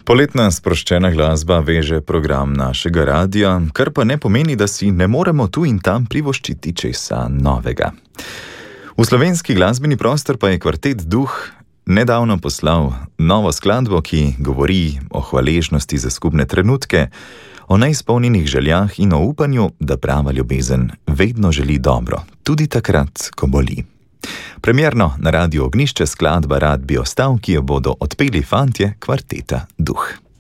Poletna sproščena glasba veže program našega radia, kar pa ne pomeni, da si ne moremo tu in tam privoščiti česa novega. V slovenski glasbeni prostor pa je kvartet Duh nedavno poslal novo skladbo, ki govori o hvaležnosti za skupne trenutke, o neizpolnjenih željah in o upanju, da prava ljubezen vedno želi dobro, tudi takrat, ko boli. Premierno na Radiu Ognjišče skladba Rad bi ostal, ki jo bodo odpeli fantje kvarteta Duh.